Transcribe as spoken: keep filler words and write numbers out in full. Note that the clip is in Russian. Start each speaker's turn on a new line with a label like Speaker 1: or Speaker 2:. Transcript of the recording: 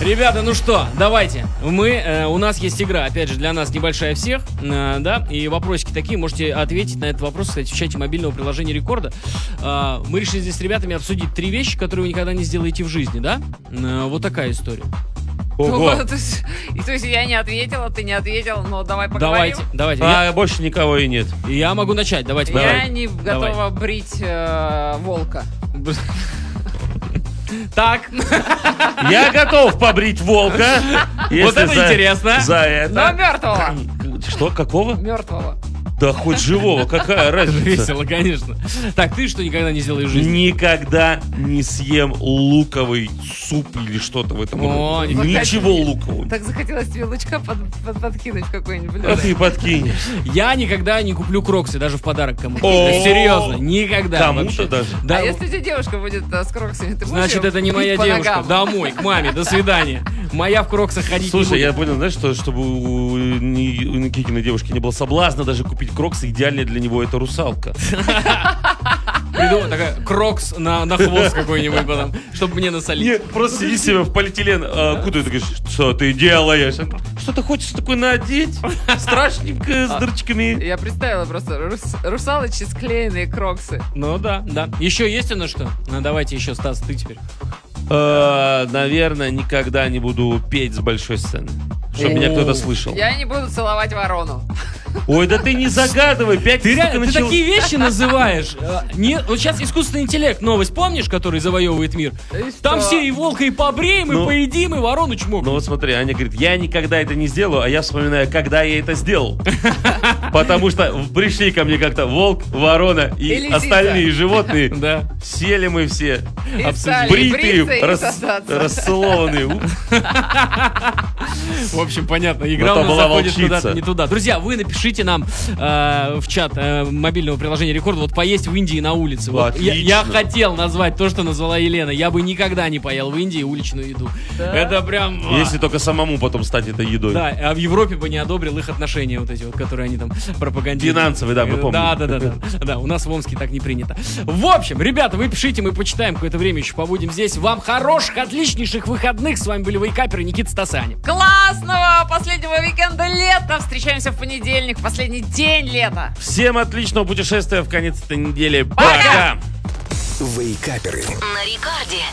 Speaker 1: Ребята, ну что, давайте. Мы, э, у нас есть игра, опять же, для нас небольшая всех, э, да, и вопросики такие. Можете ответить на этот вопрос, кстати, в чате мобильного приложения Рекорда. Э, мы решили здесь с ребятами обсудить три вещи, которые вы никогда не сделаете в жизни, да? Э, вот такая история.
Speaker 2: Ого. То, то, есть, и, то есть я не ответила, ты не ответил, но давай поговорим.
Speaker 1: Давайте, давайте.
Speaker 3: А
Speaker 1: Я,
Speaker 3: больше никого и нет.
Speaker 1: я могу начать, давайте.
Speaker 2: Я
Speaker 3: Давай.
Speaker 2: не
Speaker 1: Давай.
Speaker 2: готова брить э, волка.
Speaker 1: Так,
Speaker 3: Я готов побрить волка.
Speaker 1: вот это
Speaker 3: за-
Speaker 1: интересно.
Speaker 3: За
Speaker 2: Но
Speaker 3: это.
Speaker 2: мертвого.
Speaker 3: Что, какого?
Speaker 2: Мертвого.
Speaker 3: Да хоть живого, какая разница?
Speaker 1: Весело, конечно. Так, ты что никогда не сделаешь в жизни?
Speaker 3: Никогда не съем луковый суп или что-то в этом
Speaker 1: О,
Speaker 3: роде.
Speaker 1: нифига
Speaker 3: Ничего лукового.
Speaker 2: Так захотелось тебе лучка под, под- подкинуть в какое-нибудь
Speaker 3: А
Speaker 2: блюдо.
Speaker 3: ты подкинь.
Speaker 1: Я никогда не куплю кроксы, даже в подарок кому-то.
Speaker 3: О,
Speaker 1: Серьезно, никогда.
Speaker 3: кому-то
Speaker 1: вообще.
Speaker 3: даже?
Speaker 1: Да,
Speaker 2: А если у тебя девушка будет э, с кроксами, ты будешь
Speaker 1: значит,
Speaker 2: её
Speaker 1: это не
Speaker 2: бить
Speaker 1: моя
Speaker 2: по
Speaker 1: девушка.
Speaker 2: ногам?
Speaker 1: Домой, к маме, до свидания. Моя в кроксах ходить
Speaker 3: Слушай,
Speaker 1: не
Speaker 3: я
Speaker 1: будет.
Speaker 3: понял, знаешь, что чтобы у, Ни- у Никитиной девушки не было соблазна даже купить кроксы, идеальная для него это русалка.
Speaker 1: Придумал такая крокс на, на хвост какой-нибудь потом, чтобы мне насолить.
Speaker 3: Нет, просто сиди себе в полиэтилен, а, куда ты говоришь, что ты делаешь? Она говорит, что ты хочешь такое надеть? Страшненькое, с дырочками.
Speaker 2: Я представила просто рус- русалочи склеенные кроксы.
Speaker 1: Ну да, да. Еще есть у нас что? Ну, давайте еще, Стас, ты теперь.
Speaker 3: А, Наверное, никогда не буду петь с большой сцены. Чтобы меня
Speaker 1: О.
Speaker 3: кто-то слышал.
Speaker 2: Я не буду целовать ворону.
Speaker 3: Ой, да ты не загадывай, пять
Speaker 1: Ты,
Speaker 3: только
Speaker 1: реально, ты
Speaker 3: начал-
Speaker 1: такие вещи называешь. А, Не, вот сейчас искусственный интеллект, новость, помнишь, который завоевывает мир?
Speaker 2: И
Speaker 1: Там
Speaker 2: что?
Speaker 1: все и волка, и побреем, и
Speaker 3: Ну.
Speaker 1: поедим, и ворону чмок.
Speaker 3: Ну вот смотри, Аня говорит, я никогда это не сделаю, а я вспоминаю, когда я это сделал. Потому что пришли ко мне как-то волк, ворона
Speaker 2: И
Speaker 3: и
Speaker 2: лисица.
Speaker 3: остальные животные.
Speaker 1: Да.
Speaker 3: Сели мы все,
Speaker 2: И
Speaker 1: Абсолютно.
Speaker 2: стали
Speaker 3: бритые,
Speaker 2: бриться и
Speaker 3: рас-
Speaker 2: сосаться.
Speaker 3: расцелованные. Уп.
Speaker 1: В общем, понятно, игра
Speaker 3: Но
Speaker 1: у
Speaker 3: то
Speaker 1: нас
Speaker 3: была
Speaker 1: заходит
Speaker 3: волчица.
Speaker 1: куда-то не туда. Друзья, вы напишите нам э, в чат э, мобильного приложения Рекорд, вот поесть в Индии на улице. Вот я,
Speaker 3: Отлично.
Speaker 1: я хотел назвать то, что назвала Елена. Я бы никогда не поел в Индии уличную еду.
Speaker 2: Да?
Speaker 1: Это прям... а.
Speaker 3: Если только самому потом стать этой едой.
Speaker 1: Да, а в Европе бы не одобрил их отношения вот эти вот, которые они там пропагандируют.
Speaker 3: Финансовые, да, мы помним.
Speaker 1: Да, да, да, да. Да, у нас в Омске так не принято. В общем, ребята, вы пишите, мы почитаем какое-то время, еще побудем здесь. Вам хороших, отличнейших выходных. С вами были Вейкаперы, Никита, Стас и Аня.
Speaker 2: Классного последнего уикенда лета! Встречаемся в понедельник, в последний день лета.
Speaker 3: Всем отличного путешествия в конец этой недели.
Speaker 2: Пока!
Speaker 3: Пока!
Speaker 4: Вейкаперы.
Speaker 5: На рекорде.